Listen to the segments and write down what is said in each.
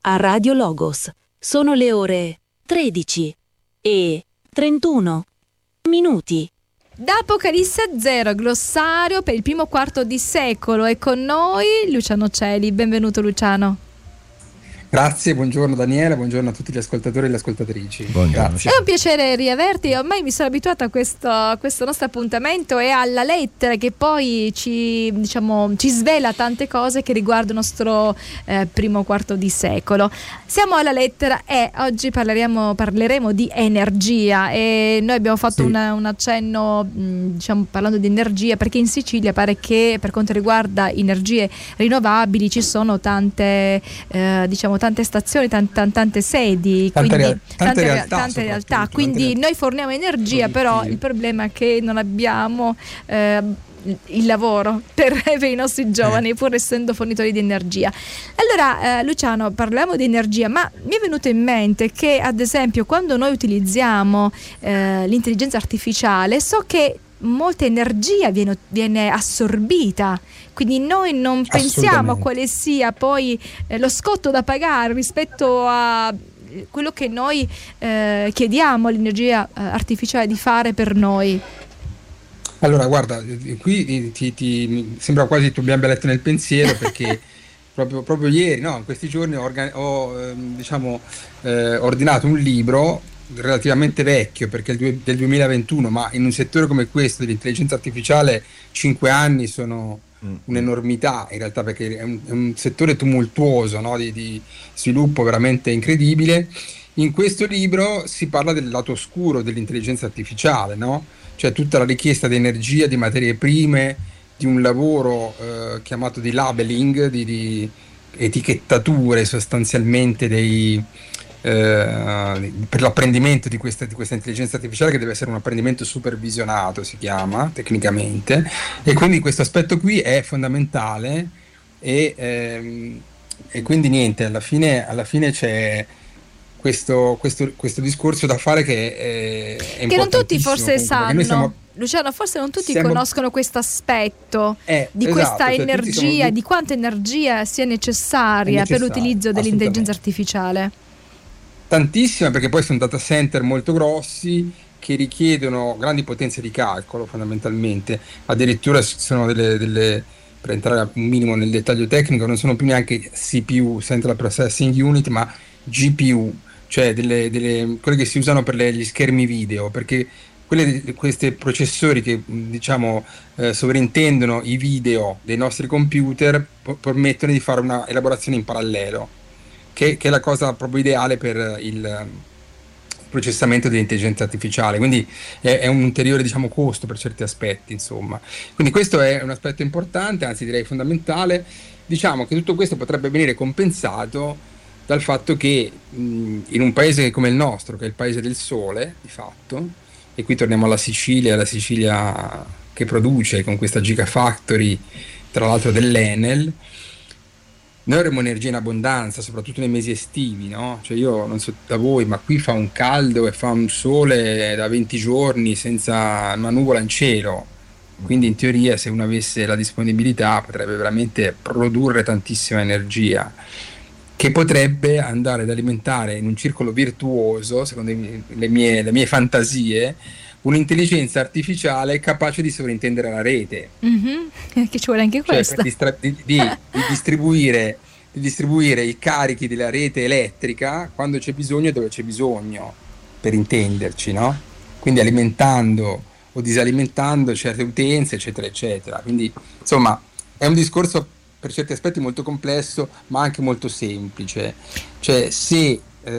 a Radio Logos. Sono le ore 13:31. Da Apocalisse a Zero, glossario per il primo quarto di secolo. E con noi Luciano Celi. Benvenuto Luciano. Grazie, buongiorno Daniela, buongiorno a tutti gli ascoltatori e le ascoltatrici. Grazie. È un piacere riaverti. Ormai mi sono abituata a questo nostro appuntamento e alla lettera che poi ci svela tante cose che riguardano il nostro primo quarto di secolo. Siamo alla lettera E, oggi parleremo di energia e noi abbiamo fatto un accenno parlando di energia, perché in Sicilia pare che per quanto riguarda energie rinnovabili ci sono tante stazioni, tante sedi, tante realtà. Quindi noi forniamo energia, però il problema è che non abbiamo il lavoro per i nostri giovani, pur essendo fornitori di energia. Allora Luciano, parliamo di energia, ma mi è venuto in mente che ad esempio quando noi utilizziamo l'intelligenza artificiale, so che molta energia viene assorbita, quindi noi non pensiamo a quale sia poi lo scotto da pagare rispetto a quello che noi chiediamo all'energia artificiale di fare per noi. Allora guarda, qui ti sembra quasi tu mi abbia letto nel pensiero, perché proprio ieri, in questi giorni ho ordinato un libro relativamente vecchio, perché è del 2021, ma in un settore come questo dell'intelligenza artificiale 5 anni sono un'enormità in realtà, perché è un settore tumultuoso, di sviluppo veramente incredibile. In questo libro si parla del lato oscuro dell'intelligenza artificiale, cioè tutta la richiesta di energia, di materie prime, di un lavoro chiamato di labeling, di etichettature sostanzialmente per l'apprendimento di questa intelligenza artificiale, che deve essere un apprendimento supervisionato, si chiama tecnicamente, e quindi questo aspetto qui è fondamentale e quindi niente, alla fine c'è questo discorso da fare che è importantissimo, che non tutti forse sanno. Luciano, forse non tutti conoscono questo aspetto di questa energia, di quanta energia sia necessaria per l'utilizzo dell'intelligenza artificiale. Tantissima, perché poi sono data center molto grossi che richiedono grandi potenze di calcolo fondamentalmente. Addirittura sono delle per entrare un minimo nel dettaglio tecnico, non sono più neanche CPU, Central Processing Unit, ma GPU, cioè quelle che si usano per gli schermi video, perché questi processori che sovrintendono i video dei nostri computer permettono di fare una elaborazione in parallelo, che è la cosa proprio ideale per il processamento dell'intelligenza artificiale, quindi è un ulteriore costo per certi aspetti, insomma. Quindi questo è un aspetto importante, anzi direi fondamentale. Diciamo che tutto questo potrebbe venire compensato dal fatto che in un paese come il nostro, che è il paese del sole di fatto, e qui torniamo alla Sicilia che produce con questa Gigafactory, tra l'altro dell'Enel, noi avremo energia in abbondanza, soprattutto nei mesi estivi, Cioè io non so da voi, ma qui fa un caldo e fa un sole da 20 giorni senza una nuvola in cielo. Quindi in teoria, se uno avesse la disponibilità, potrebbe veramente produrre tantissima energia, che potrebbe andare ad alimentare in un circolo virtuoso, secondo le mie fantasie, un'intelligenza artificiale capace di sovrintendere la rete. Che ci vuole anche questo. Cioè, di distribuire i carichi della rete elettrica quando c'è bisogno e dove c'è bisogno, per intenderci, Quindi alimentando o disalimentando certe utenze, eccetera, eccetera. Quindi, insomma, è un discorso per certi aspetti molto complesso, ma anche molto semplice. Cioè, se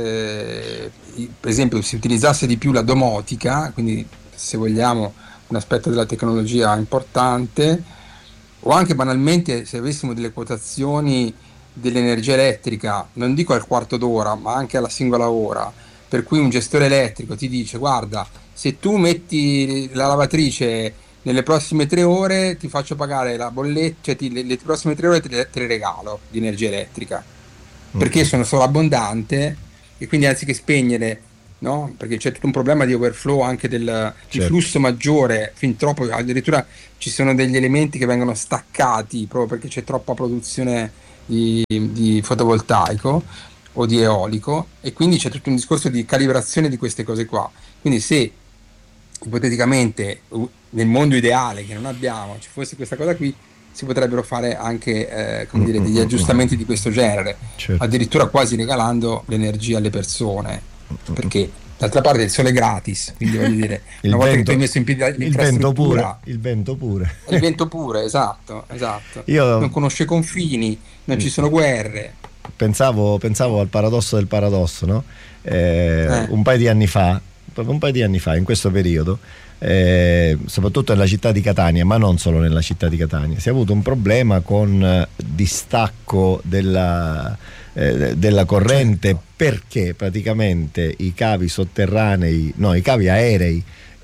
per esempio si utilizzasse di più la domotica, quindi se vogliamo un aspetto della tecnologia importante, o anche banalmente se avessimo delle quotazioni dell'energia elettrica, non dico al quarto d'ora, ma anche alla singola ora, per cui un gestore elettrico ti dice: guarda, se tu metti la lavatrice nelle prossime 3 ore ti faccio pagare la bolletta, cioè le prossime 3 ore te le regalo di energia elettrica, perché sono solo abbondante, e quindi anziché spegnere, perché c'è tutto un problema di overflow anche di flusso maggiore, fin troppo, addirittura ci sono degli elementi che vengono staccati proprio perché c'è troppa produzione di fotovoltaico. o di eolico, e quindi c'è tutto un discorso di calibrazione di queste cose qua. Quindi se ipoteticamente nel mondo ideale che non abbiamo ci fosse questa cosa qui, si potrebbero fare anche come dire, degli aggiustamenti di questo genere, Certo. addirittura quasi regalando l'energia alle persone, perché d'altra parte il sole è gratis, quindi voglio dire, Il una volta che vento- tu hai messo in piedi il vento pure, l'infrastruttura, il vento pure. il vento pure, esatto. Io Non conosce confini, non ci sono guerre. pensavo al paradosso del paradosso, no? Un paio di anni fa, in questo periodo, soprattutto nella città di Catania, ma non solo nella città di Catania, si è avuto un problema con distacco della corrente, Certo. perché praticamente i cavi sotterranei, no, i cavi aerei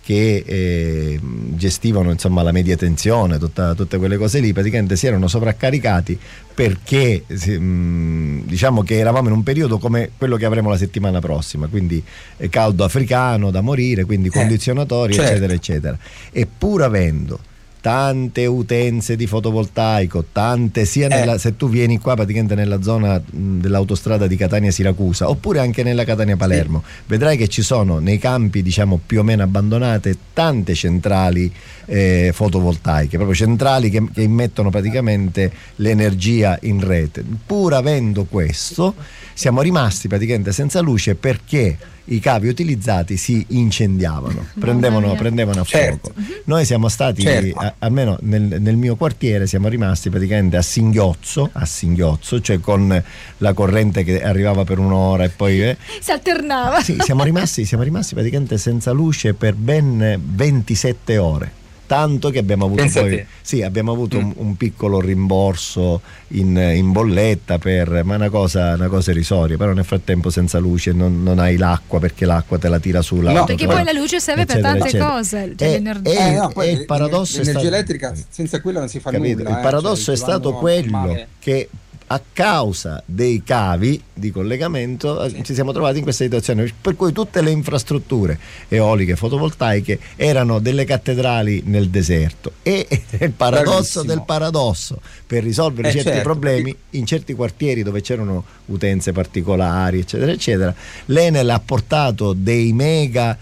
che gestivano insomma la media tensione, tutte quelle cose lì, praticamente si erano sovraccaricati, perché diciamo che eravamo in un periodo come quello che avremo la settimana prossima, quindi caldo africano da morire, quindi condizionatori, certo. eccetera eccetera, e pur avendo tante utenze di fotovoltaico, tante sia se tu vieni qua praticamente nella zona dell'autostrada di Catania-Siracusa, oppure anche nella Catania-Palermo, vedrai che ci sono nei campi diciamo più o meno abbandonate tante centrali fotovoltaiche, proprio centrali che immettono praticamente l'energia in rete. Pur avendo questo, siamo rimasti praticamente senza luce perché i cavi utilizzati si incendiavano, prendevano a Certo. fuoco. Noi siamo stati, Certo. almeno nel mio quartiere, siamo rimasti praticamente a singhiozzo, cioè con la corrente che arrivava per un'ora e poi Si alternava. sì, siamo rimasti praticamente senza luce per ben 27 ore. Tanto che abbiamo avuto Pensa a poi te. abbiamo avuto un piccolo rimborso in bolletta, ma una cosa irrisoria. Però nel frattempo senza luce non hai l'acqua, perché l'acqua te la tira su No, Perché poi la luce serve per eccetera, tante eccetera. cose, cioè l'energia. No, poi il paradosso è l'energia stato, electrica senza quella non si fa capito? nulla. Il paradosso cioè, è stato vanno a quello formare- che a causa dei cavi di collegamento ci siamo trovati in questa situazione, per cui tutte le infrastrutture eoliche, fotovoltaiche erano delle cattedrali nel deserto, e il paradosso Bravissimo. del paradosso, per risolvere certi certo, problemi in certi quartieri dove c'erano utenze particolari eccetera eccetera, l'Enel ha portato dei mega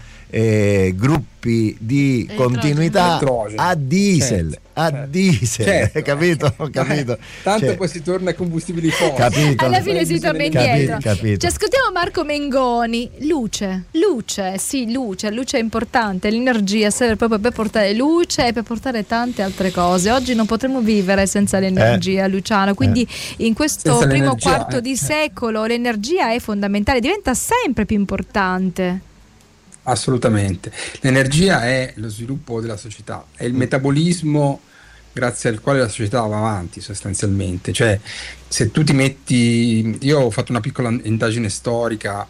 gruppi di continuità Elettrogeno. a diesel, Certo. capito? Tanto Cioè, poi si torna ai combustibili fossili. capito? Alla fine si torna indietro. Capito. Ci ascoltiamo Marco Mengoni. Luce, luce è importante. L'energia serve proprio per portare luce e per portare tante altre cose. Oggi non potremmo vivere senza l'energia, Luciano. Quindi in questo Senza primo l'energia, quarto di secolo l'energia è fondamentale, diventa sempre più importante. Assolutamente. L'energia è lo sviluppo della società, è il metabolismo grazie al quale la società va avanti sostanzialmente. Cioè, se tu ti metti... Io ho fatto una piccola indagine storica,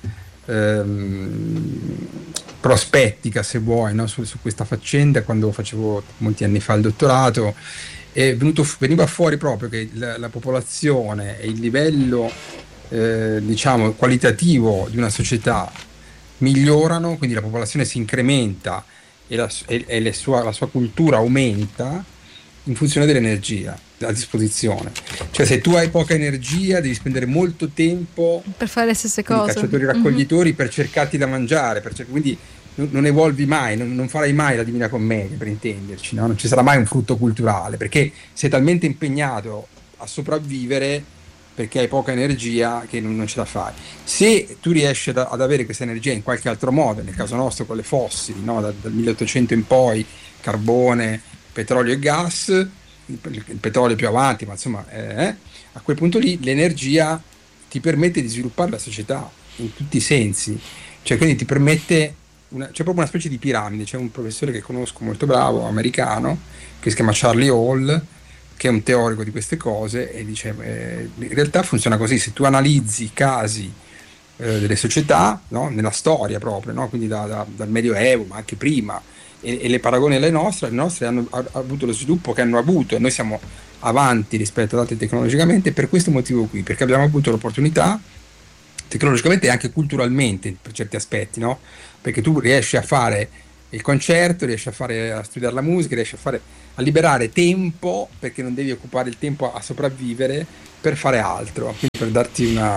prospettica se vuoi, no? su questa faccenda, quando facevo molti anni fa il dottorato, e veniva fuori proprio che la popolazione e il livello diciamo qualitativo di una società migliorano, quindi la popolazione si incrementa e la sua cultura aumenta in funzione dell'energia a disposizione. Cioè, se tu hai poca energia devi spendere molto tempo Per fare le stesse quindi cose. cacciatori raccoglitori per cercarti da mangiare, quindi non evolvi mai, non farai mai la Divina Commedia, per intenderci, no? Non ci sarà mai un frutto culturale, perché sei talmente impegnato a sopravvivere perché hai poca energia che non ce la fai. Se tu riesci ad avere questa energia in qualche altro modo, nel caso nostro con le fossili, no? Dal 1800 in poi, carbone, petrolio e gas, il petrolio più avanti, ma insomma a quel punto lì l'energia ti permette di sviluppare la società in tutti i sensi, cioè quindi ti permette c'è proprio una specie di piramide. C'è un professore che conosco molto bravo, americano, che si chiama Charlie Hall, che è un teorico di queste cose, e dice in realtà funziona così: se tu analizzi i casi delle società, no? Nella storia proprio, no? Quindi dal Medioevo, ma anche prima, e le paragoni alle nostre, le nostre hanno avuto lo sviluppo che hanno avuto, e noi siamo avanti rispetto ad altri tecnologicamente per questo motivo qui, perché abbiamo avuto l'opportunità tecnologicamente e anche culturalmente per certi aspetti, no? Perché tu riesci a fare il concerto, riesci a studiare la musica, riesci a liberare tempo, perché non devi occupare il tempo a sopravvivere per fare altro. Quindi, per darti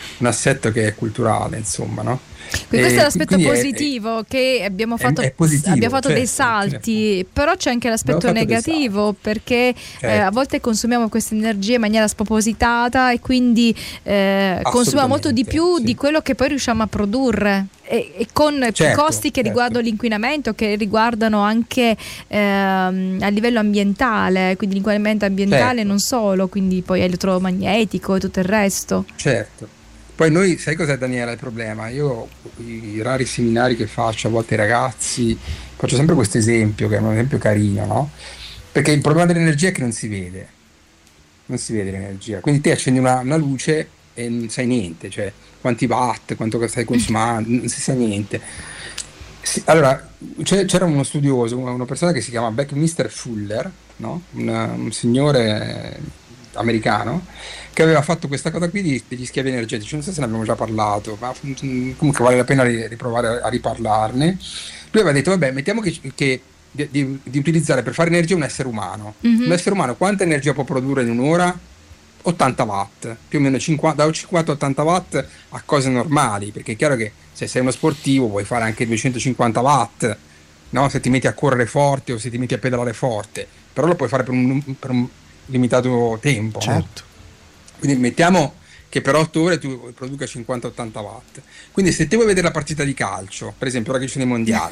un assetto che è culturale, insomma, no? Questo è l'aspetto positivo, che abbiamo fatto, certo, dei salti, però c'è anche l'aspetto negativo, perché a volte consumiamo questa energia in maniera spropositata e quindi consuma molto di più di quello che poi riusciamo a produrre, e con costi che riguardano l'inquinamento, che riguardano anche a livello ambientale, quindi l'inquinamento ambientale non solo, quindi poi elettromagnetico e tutto il resto. Certo. Poi noi, sai cos'è, Daniela, il problema? Io i rari seminari che faccio a volte ai ragazzi, faccio sempre questo esempio, che è un esempio carino, no? Perché il problema dell'energia è che non si vede l'energia, quindi te accendi una luce e non sai niente, cioè quanti watt, quanto stai consumando, non si sa niente. Allora, c'era uno studioso, una persona che si chiama Buckminster Fuller, no? Un signore americano, che aveva fatto questa cosa qui degli schiavi energetici. Non so se ne abbiamo già parlato, ma comunque vale la pena riprovare a riparlarne. Lui aveva detto, vabbè, mettiamo che di utilizzare per fare energia un essere umano. Un essere umano quanta energia può produrre in un'ora? 80 watt, più o meno da 50 a 80 watt a cose normali, perché è chiaro che se sei uno sportivo puoi fare anche 250 watt, no? Se ti metti a correre forte o se ti metti a pedalare forte, però lo puoi fare per un limitato tempo, certo. No? Quindi mettiamo che per 8 ore tu produca 50-80 watt. Quindi se te vuoi vedere la partita di calcio, per esempio ora che ci sono i mondiali,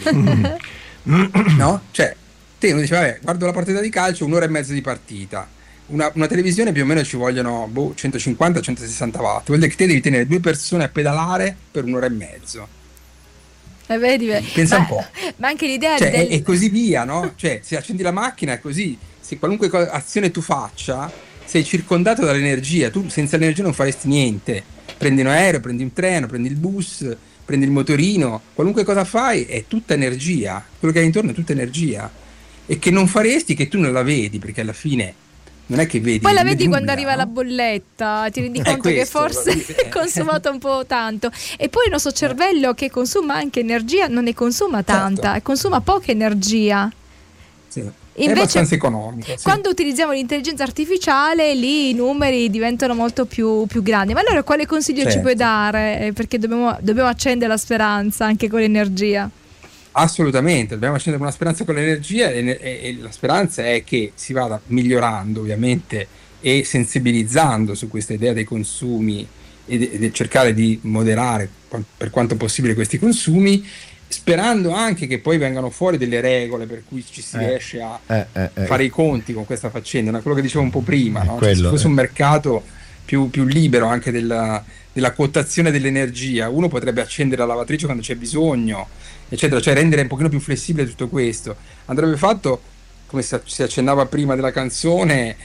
no? Cioè, te uno dice, vabbè, guardo la partita di calcio, 1 ora e mezza di partita. Una televisione più o meno ci vogliono 150-160 watt. Vuol dire che te devi tenere 2 persone a pedalare per 1 ora e mezzo. Vedi, pensa un po'. Ma anche l'idea e così via, no? Cioè, se accendi la macchina è così. Se qualunque azione tu faccia, sei circondato dall'energia. Tu senza l'energia non faresti niente. Prendi un aereo, prendi un treno, prendi il bus, prendi il motorino, qualunque cosa fai è tutta energia. Quello che hai intorno è tutta energia, e che non faresti, che tu non la vedi, perché alla fine non è che vedi. Poi la vedi quando arriva la bolletta, ti rendi conto che forse è consumato un po' tanto. E poi il nostro cervello, che consuma anche energia, non ne consuma tanta, certo. Consuma poca energia. Sì. Invece, è abbastanza economico. Sì. Quando utilizziamo l'intelligenza artificiale, lì i numeri diventano molto più grandi. Ma allora quale consiglio ci puoi dare? Perché dobbiamo accendere la speranza anche con l'energia. Assolutamente, dobbiamo accendere una speranza con l'energia, e la speranza è che si vada migliorando, ovviamente, e sensibilizzando su questa idea dei consumi e cercare di moderare per quanto possibile questi consumi, sperando anche che poi vengano fuori delle regole per cui ci si riesce a fare i conti con questa faccenda, no? Quello che dicevo un po' prima, no? Cioè, se fosse un mercato più libero anche della quotazione dell'energia, uno potrebbe accendere la lavatrice quando c'è bisogno, eccetera, cioè rendere un pochino più flessibile tutto questo. Andrebbe fatto, come si accennava prima della canzone,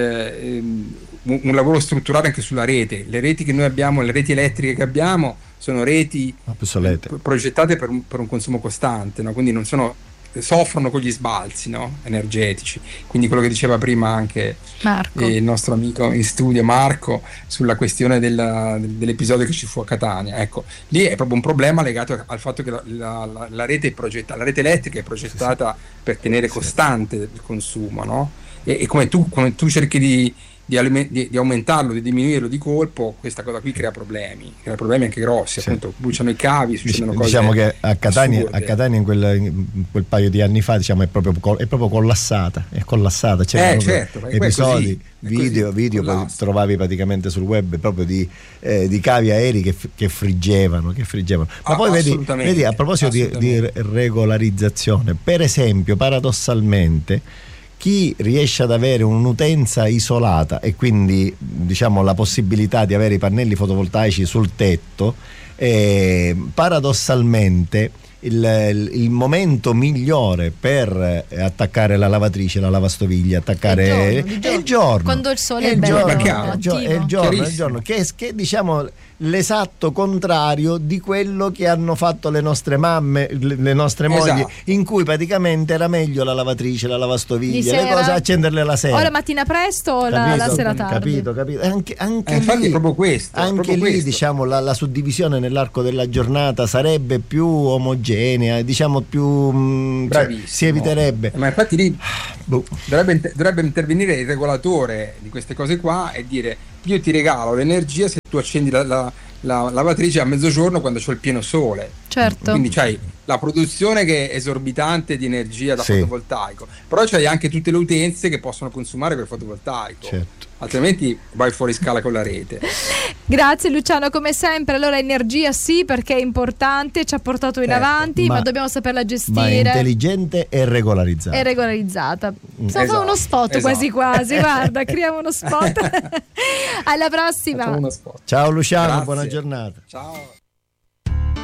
un lavoro strutturale anche sulla rete. Le reti che noi abbiamo, le reti elettriche che abbiamo, sono reti progettate per un consumo costante, no? Quindi soffrono con gli sbalzi, no? Energetici. Quindi quello che diceva prima anche il nostro amico in studio Marco sulla questione dell'episodio che ci fu a Catania, ecco, lì è proprio un problema legato al fatto che la rete elettrica è progettata per tenere costante il consumo, no? E come tu cerchi di aumentarlo, di diminuirlo di colpo, questa cosa qui crea problemi anche grossi, appunto bruciano i cavi, succedono cose. Diciamo che a Catania in quel paio di anni fa, diciamo, è proprio collassata, c'erano certo, episodi, video poi trovavi praticamente sul web proprio di cavi aerei che friggevano. Ma poi vedi, a proposito di regolarizzazione, per esempio, paradossalmente, chi riesce ad avere un'utenza isolata e quindi, diciamo, la possibilità di avere i pannelli fotovoltaici sul tetto, paradossalmente il momento migliore per attaccare la lavatrice, la lavastoviglie, attaccare il giorno, quando il sole è bello attivo. È il giorno che diciamo l'esatto contrario di quello che hanno fatto le nostre mamme, le nostre mogli, in cui praticamente era meglio la lavatrice, la lavastoviglie, le cose accenderle la sera, o la mattina presto o la sera tardi. Capito. Anche infatti lì, è proprio questo. Anche lì, diciamo, la suddivisione nell'arco della giornata sarebbe più omogenea, diciamo più si eviterebbe. Ma infatti lì dovrebbe intervenire il regolatore di queste cose qua e dire: io ti regalo l'energia se tu accendi la la lavatrice a mezzogiorno quando c'ho il pieno sole. Certo. Quindi c'hai la produzione che è esorbitante di energia da fotovoltaico, però c'hai anche tutte le utenze che possono consumare quel fotovoltaico. Certo. Altrimenti vai fuori scala con la rete. Grazie Luciano, come sempre. Allora energia sì, perché è importante, ci ha portato in avanti, ma dobbiamo saperla gestire. Ma è intelligente e regolarizzata. È regolarizzata. Esatto, Uno spot quasi quasi, guarda, creiamo uno spot. Alla prossima. Facciamo uno spot. Ciao Luciano, Grazie. buona giornata. Ciao.